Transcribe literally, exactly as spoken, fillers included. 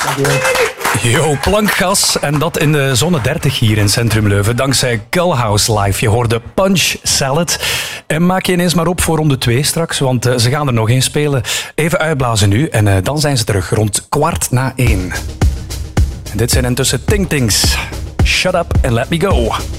Yo, plankgas en dat in de zone dertig hier in Centrum Leuven. Dankzij Culhouse Live. Je hoorde Punch Salad. En maak je ineens maar op voor ronde twee straks, want uh, ze gaan er nog één spelen. Even uitblazen nu en uh, dan zijn ze terug rond kwart na één. En dit zijn intussen Ting Tings. Shut up and let me go.